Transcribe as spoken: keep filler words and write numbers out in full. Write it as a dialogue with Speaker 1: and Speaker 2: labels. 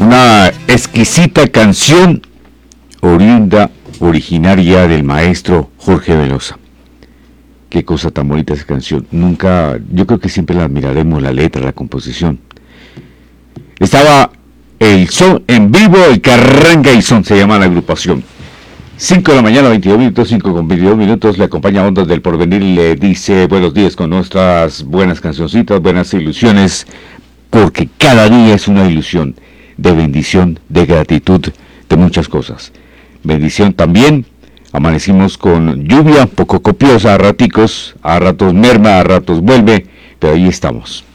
Speaker 1: Una exquisita canción oriunda, originaria del maestro Jorge Velosa. Qué cosa tan bonita esa canción. Nunca, yo creo que siempre la admiraremos, la letra, la composición. Estaba el son en vivo, el que arranca y son, se llama la agrupación. cinco de la mañana, veintidós minutos, cinco con veintidós minutos, le acompaña Ondas del Porvenir y le dice buenos días con nuestras buenas cancioncitas, buenas ilusiones, porque cada día es una ilusión de bendición, de gratitud, de muchas cosas. Bendición también, amanecimos con lluvia, poco copiosa a raticos, a ratos merma, a ratos vuelve, pero ahí estamos.